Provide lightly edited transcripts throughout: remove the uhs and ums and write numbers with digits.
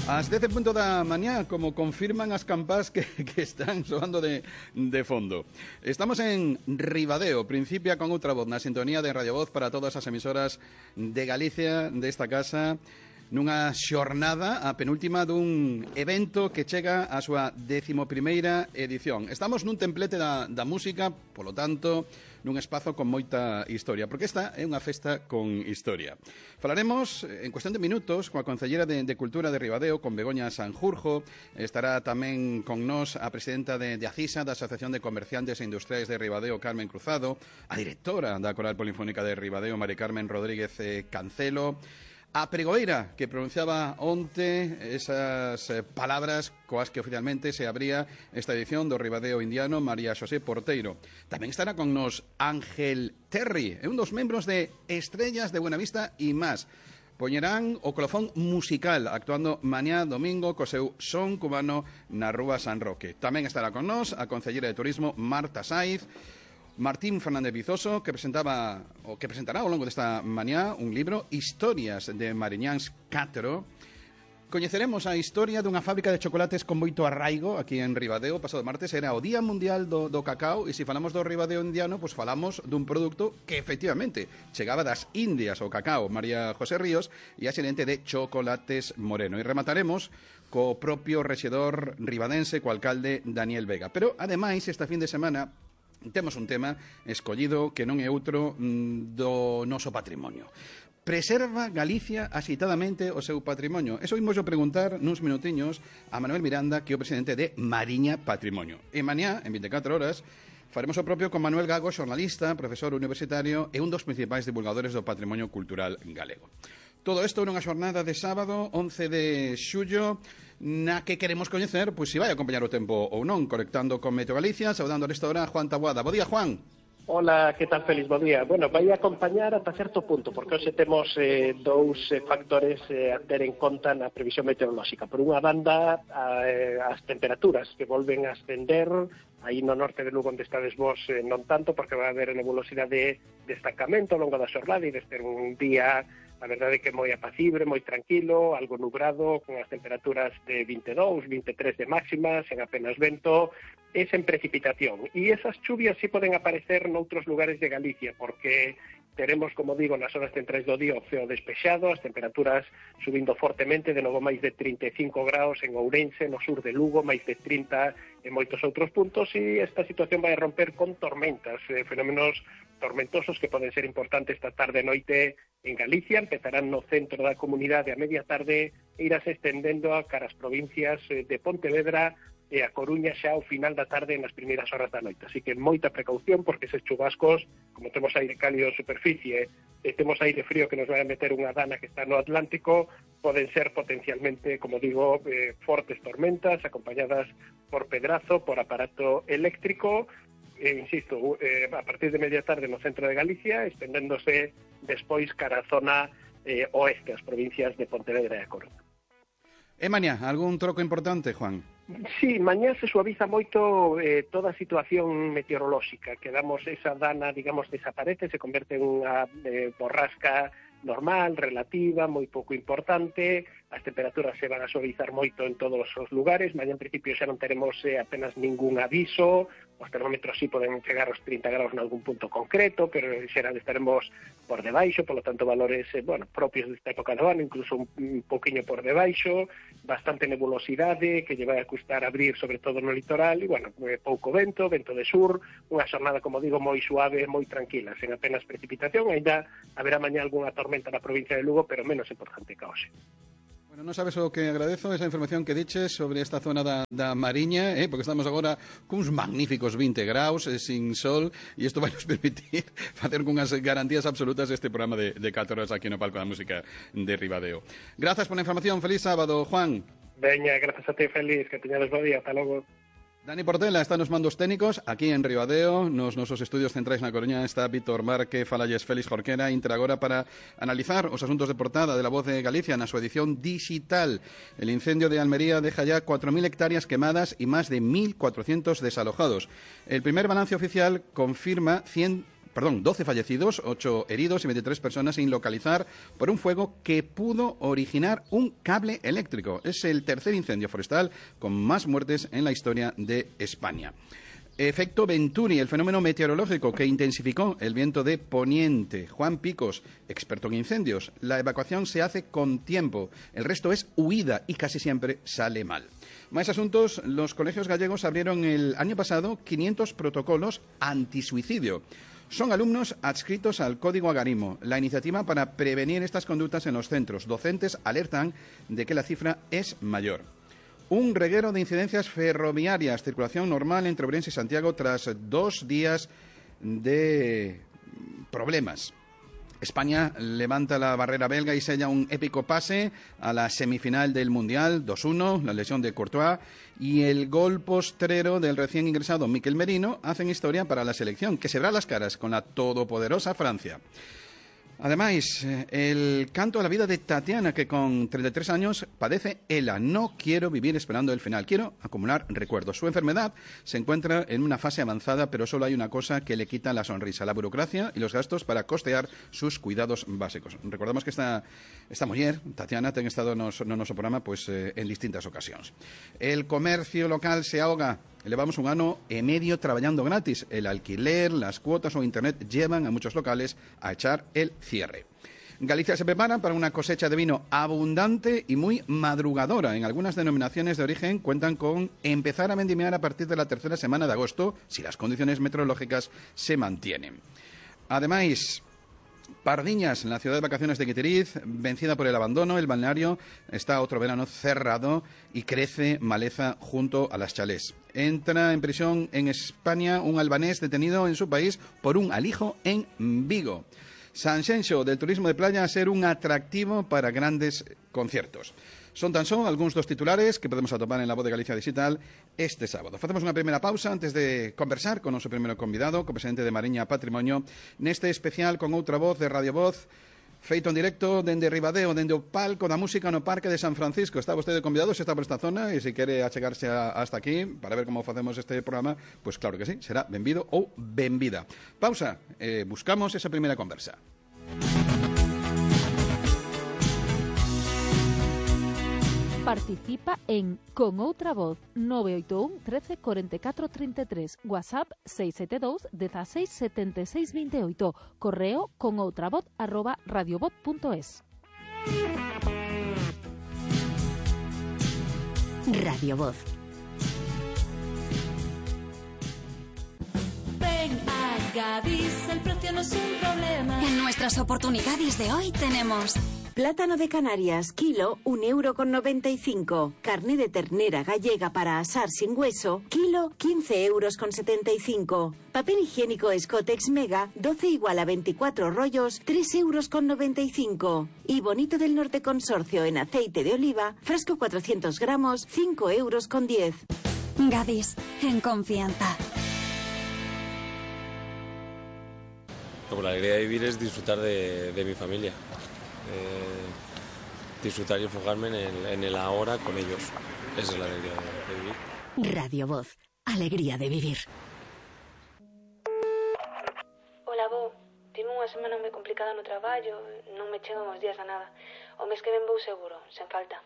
Ás 10:00 da mañá, como confirman as campás que están soando de fondo. Estamos en Ribadeo, principia con outra voz na sintonía de Radio Voz para todas as emisoras de Galicia desta casa, nunha xornada, a penúltima dun evento que chega á súa 11ª edición. Estamos nun templete da música, polo tanto, nun espazo con moita historia, porque esta é unha festa con historia. Falaremos en cuestión de minutos coa Concellera de Cultura de Ribadeo, con Begoña Sanjurjo. Estará tamén con nós a presidenta de ACISA, da Asociación de Comerciantes e Industriais de Ribadeo, Carmen Cruzado, a directora da Coral Polifónica de Ribadeo, Mari Carmen Rodríguez Cancelo, a pregoeira que pronunciaba onte esas palabras coas que oficialmente se abría esta edición do Ribadeo Indiano, María Xosé Porteiro. Tamén estará con nos Ángel Terry, un dos membros de Estrellas de Buenavista e máis. Poñerán o colofón musical actuando mañá domingo co seu son cubano na Rúa San Roque. Tamén estará con nos a Concelleira de Turismo Marta Saiz, Martín Fernández Vizoso, que presentará ao longo desta mañá un libro, Historias de Mariñáns 4. Coñeceremos a historia dunha fábrica de chocolates con moito arraigo aquí en Ribadeo. O pasado martes era o Día Mundial do Cacao, e se falamos do Ribadeo Indiano, pois falamos dun produto que efectivamente chegaba das Indias, o cacao, María José Ríos, e a xerente de Chocolates Moreno. E remataremos co propio rexedor ribadense, co alcalde Daniel Vega. Pero, ademais, esta fin de semana temos un tema escollido que non é outro do noso patrimonio. Preserva Galicia axitadamente o seu patrimonio? Eso imos yo preguntar nuns minutiños a Manuel Miranda, que é o presidente de Mariña Patrimonio. E mañá, en 24 horas, faremos o propio con Manuel Gago, xornalista, profesor universitario e un dos principais divulgadores do patrimonio cultural galego. Todo isto nunha xornada de sábado, 11 de xullo, na que queremos coñecer, pois se vai acompañar o tempo ou non, conectando con Meteo Galicia, saudando nesta hora Juan Taboada. Bo día, Juan. Hola, que tal? Feliz bo día. Bueno, vai acompañar ata certo punto, porque hoxe temos dous factores a ter en conta na previsión meteorolóxica. Por unha banda, as temperaturas que volven a ascender, aí no norte de Lugo onde estades vos non tanto, porque vai haber nebulosidade de destacamento ao longo da xornada e desde un día, a verdade é que moi apacible, moi tranquilo, algo nubrado, con as temperaturas de 22, 23 de máxima, sen apenas vento, e sen precipitación. E esas chuvias sí poden aparecer noutros lugares de Galicia, porque teremos, como digo, nas horas centrais do día o ceo despexado, as temperaturas subindo fortemente, de novo máis de 35 graus en Ourense, no sur de Lugo, máis de 30 en moitos outros puntos, e esta situación vai a romper con tormentas, fenómenos tormentosos que poden ser importantes esta tarde e noite en Galicia. Empezarán no centro da comunidade a media tarde e irás estendendo a cara as provincias de Pontevedra e a Coruña xa ao final da tarde nas primeiras horas da noite. Así que moita precaución, porque eses chubascos, como temos aire cálido en superficie e temos aire frío que nos vai a meter unha dana que está no Atlántico, poden ser potencialmente, como digo, fortes tormentas acompañadas por pedrazo, por aparato eléctrico, insisto, a partir de media tarde no centro de Galicia, estendéndose despois cara a zona oeste, as provincias de Pontevedra e a Coruña. E mañá, algún troco importante, Juan? Sí, mañá se suaviza moito toda a situación meteorolóxica. Quedamos esa dana, digamos, desaparece, se converte en unha borrasca normal, relativa, moi pouco importante. As temperaturas se van a suavizar moito en todos os lugares. Mañá, en principio, xa non teremos apenas ningún aviso. Os termómetros sí poden chegar aos 30 graus en algún punto concreto, pero en xeral estaremos por debaixo, polo tanto, valores propios desta época do ano, incluso un poquinho por debaixo, bastante nebulosidade, que lle vai a custar abrir, sobre todo no litoral, e, bueno, pouco vento de sur, unha xornada, como digo, moi suave, moi tranquila, sen apenas precipitación. Ainda haberá mañá algunha tormenta na provincia de Lugo, pero menos importante que hoxe. Bueno, non sabes o que agradezo esa información que diches sobre esta zona da Mariña, porque estamos agora cuns magníficos 20 graus, sin sol, e isto vai nos permitir facer cunhas garantías absolutas este programa de 4 horas aquí no Palco da Música de Ribadeo. Grazas por a información, feliz sábado, Juan. Veña, grazas a ti, feliz, que teñades bo día, ata logo. Dani Portela está nos mandos técnicos aquí en Ribadeo, nos nosos estudios centrais na Coruña está Víctor Marque, falalles Félix Jorquera, intra agora para analizar os asuntos de portada de La Voz de Galicia na súa edición digital. El incendio de Almería deja ya 4.000 hectáreas quemadas y más de 1.400 desalojados. El primer balance oficial confirma 12 fallecidos, 8 heridos y 23 personas sin localizar por un fuego que pudo originar un cable eléctrico. Es el tercer incendio forestal con más muertes en la historia de España. Efecto Venturi, el fenómeno meteorológico que intensificó el viento de poniente. Juan Picos, experto en incendios. La evacuación se hace con tiempo, el resto es huida y casi siempre sale mal. Más asuntos, los colegios gallegos abrieron el año pasado 500 protocolos antisuicidio. Son alumnos adscritos al Código Agarimo, la iniciativa para prevenir estas conductas en los centros. Docentes alertan de que la cifra es mayor. Un reguero de incidencias ferroviarias, circulación normal entre Ourense y Santiago tras 2 días de problemas. España levanta la barrera belga y sella un épico pase a la semifinal del Mundial, 2-1, la lesión de Courtois y el gol postrero del recién ingresado Mikel Merino hacen historia para la selección, que se verá las caras con la todopoderosa Francia. Además, el canto a la vida de Tatiana, que con 33 años padece ELA. No quiero vivir esperando el final, quiero acumular recuerdos. Su enfermedad se encuentra en una fase avanzada, pero solo hay una cosa que le quita la sonrisa, la burocracia y los gastos para costear sus cuidados básicos. Recordamos que esta mujer, Tatiana, ten estado no noso programa en distintas ocasiones. El comercio local se ahoga. Levamos 1 ano e medio traballando gratis. El alquiler, las cuotas o internet llevan a muchos locales a echar el cierre. Galicia se prepara para una cosecha de vino abundante y muy madrugadora. En algunas denominaciones de origen cuentan con empezar a vendimiar a partir de la tercera semana de agosto, si las condiciones meteorológicas se mantienen. Además, Pardiñas, en la ciudad de vacaciones de Guitiriz, vencida por el abandono, el balneario está otro verano cerrado y crece maleza junto a las chalés. Entra en prisión en España un albanés detenido en su país por un alijo en Vigo. Sanxenxo, del turismo de playa a ser un atractivo para grandes conciertos. Son tan só algúns dos titulares que podemos atopar en La Voz de Galicia Digital este sábado. Facemos unha primeira pausa antes de conversar con o noso primeiro convidado, co presidente de Mariña Patrimonio, neste especial con outra voz de Radio Voz, feito en directo dende Ribadeo, dende o palco da música no Parque de San Francisco. Está vostede convidado, se está por esta zona, e se quere achegarse hasta aquí para ver como facemos este programa, pues claro que sí, será benvido ou benvida. Pausa, buscamos esa primeira conversa. Participa en Con Outra Voz 981 13 44 33, WhatsApp 672 16 76 28, correo conoutravoz@radiovoz.es. Radio Voz. Ven a Gadis, el precio no es un problema. En nuestras oportunidades de hoy tenemos plátano de Canarias, kilo, 1,95 €. Carne de ternera gallega para asar sin hueso, kilo, 15,75 €. Papel higiénico Scotex Mega, 12 igual a 24 rollos, 3,95 €. Y Bonito del Norte Consorcio en aceite de oliva, frasco 400 gramos, 5,10 €. Gadis, en confianza. Pues la alegría de vivir es disfrutar de mi familia, disfrutar y enfocarme en el ahora con ellos. Esa es la alegría de vivir. Radio Voz, alegría de vivir. Ola, bo, tive unha semana moi complicada no traballo, non me chegan os días a nada. O mes que ven vou seguro, sen falta.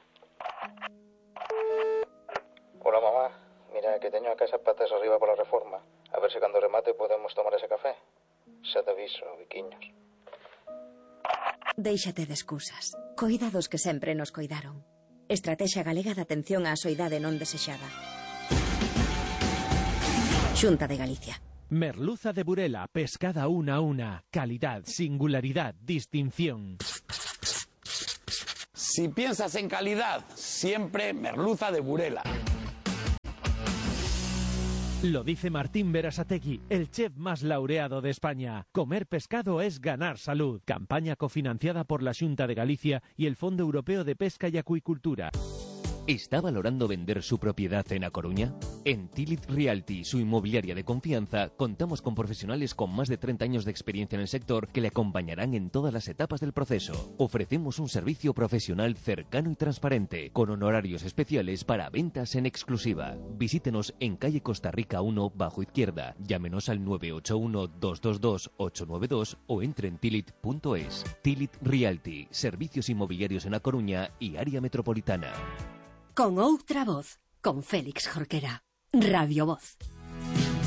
Hola, mamá. Mira, que teño a casa patas arriba pola reforma. A ver se cando remate podemos tomar ese café. Xa te aviso, biquiños. Déixate de excusas. Coida dos que sempre nos coidaron. Estrategia Galega de Atención á Soidade Non Desexada. Xunta de Galicia. Merluza de Burela, pescada una a una. Calidad, singularidad, distinción. Si piensas en calidad, siempre merluza de Burela. Lo dice Martín Berasategui, el chef más laureado de España. Comer pescado es ganar salud. Campaña cofinanciada por la Xunta de Galicia y el Fondo Europeo de Pesca y Acuicultura. ¿Está valorando vender su propiedad en A Coruña? En Tilit Realty, su inmobiliaria de confianza, contamos con profesionales con más de 30 años de experiencia en el sector que le acompañarán en todas las etapas del proceso. Ofrecemos un servicio profesional cercano y transparente, con honorarios especiales para ventas en exclusiva. Visítenos en calle Costa Rica 1, bajo izquierda. Llámenos al 981-222-892 o entre en tilit.es. Tilit Realty, servicios inmobiliarios en A Coruña y área metropolitana. Con outra voz, con Félix Jorquera. Radio Voz.